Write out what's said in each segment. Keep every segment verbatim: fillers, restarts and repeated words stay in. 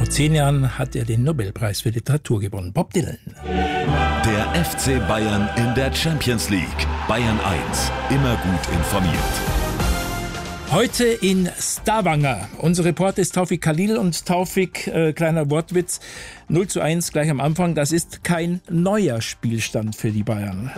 zehn Jahren hat er den Nobelpreis für Literatur gewonnen. Bob Dylan. Der F C Bayern in der Champions League. Bayern eins. Immer gut informiert. Heute in Stavanger. Unser Reporter ist Taufik Khalil und Taufik, äh, kleiner Wortwitz, null zu eins gleich am Anfang. Das ist kein neuer Spielstand für die Bayern.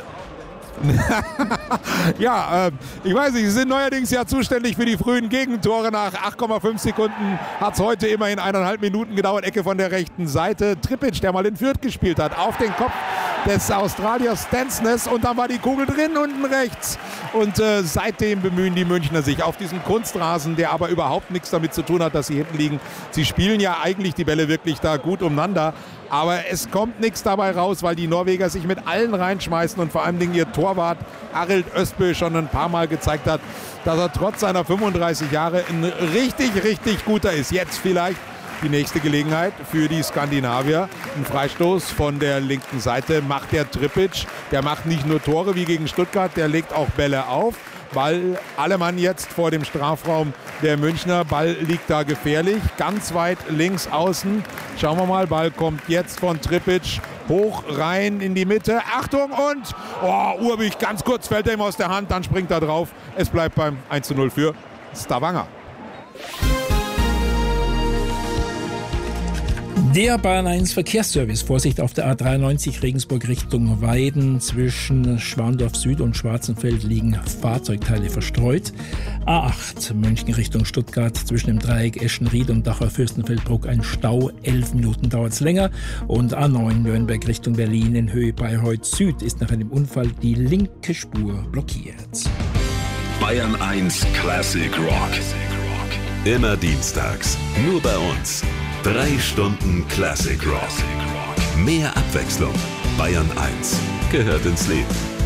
ja, äh, ich weiß nicht, Sie sind neuerdings ja zuständig für die frühen Gegentore. Nach acht Komma fünf Sekunden hat es heute immerhin eineinhalb Minuten gedauert. Ecke von der rechten Seite. Tripic, der mal in Fürth gespielt hat, auf den Kopf des Australiers Stensnes und dann war die Kugel drin unten rechts. Und äh, seitdem bemühen die Münchner sich auf diesem Kunstrasen, der aber überhaupt nichts damit zu tun hat, dass sie hinten liegen. Sie spielen ja eigentlich die Bälle wirklich da gut umeinander. Aber es kommt nichts dabei raus, weil die Norweger sich mit allen reinschmeißen und vor allem Dingen ihr Torwart Arild Østbø schon ein paar Mal gezeigt hat, dass er trotz seiner fünfunddreißig Jahre ein richtig, richtig guter ist. Jetzt vielleicht die nächste Gelegenheit für die Skandinavier. Ein Freistoß von der linken Seite macht der Tripic. Der macht nicht nur Tore wie gegen Stuttgart, der legt auch Bälle auf. Ball, alle Mann jetzt vor dem Strafraum der Münchner. Ball liegt da gefährlich, ganz weit links außen. Schauen wir mal, Ball kommt jetzt von Tripic hoch rein in die Mitte. Achtung und oh, Urbich, ganz kurz fällt er ihm aus der Hand, dann springt er drauf. Es bleibt beim eins zu null für Stavanger. Der Bayern eins Verkehrsservice. Vorsicht auf der A dreiundneunzig Regensburg Richtung Weiden. Zwischen Schwandorf Süd und Schwarzenfeld liegen Fahrzeugteile verstreut. A acht München Richtung Stuttgart. Zwischen dem Dreieck Eschenried und Dachau Fürstenfeldbruck ein Stau. Elf Minuten dauert es länger. Und A neun Nürnberg Richtung Berlin in Höhe Bayreuth Süd ist nach einem Unfall die linke Spur blockiert. Bayern eins Classic Rock. Immer dienstags. Nur bei uns. Drei Stunden Classic Rock. Mehr Abwechslung. Bayern eins gehört ins Leben.